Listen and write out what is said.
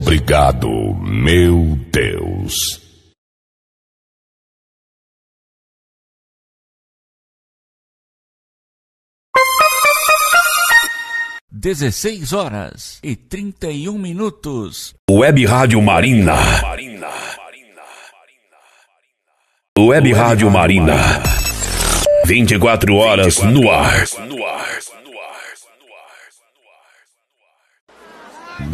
Obrigado, meu Deus. (16h31). Web Rádio Marina. Web Rádio Marina. 24 horas no ar.